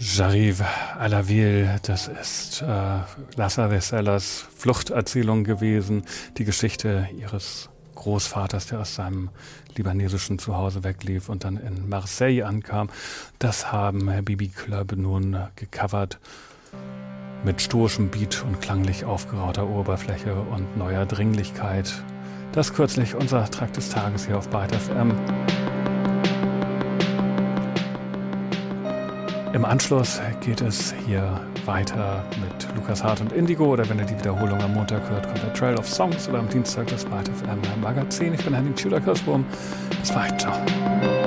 J'arrive à la ville, das ist Lassa de Sellers Fluchterzählung gewesen, die Geschichte ihres Großvaters, der aus seinem libanesischen Zuhause weglief und dann in Marseille ankam. Das haben Bibi Club nun gecovert mit stoischem Beat und klanglich aufgerauter Oberfläche und neuer Dringlichkeit. Das ist kürzlich unser Track des Tages hier auf Byte FM. Im Anschluss geht es hier weiter mit Lukas Hart und Indigo, oder wenn ihr die Wiederholung am Montag hört, kommt der Trail of Songs, oder am Dienstag das Byte FM Magazin. Ich bin Henning Schüler-Kirsbohm. Bis bald, ciao.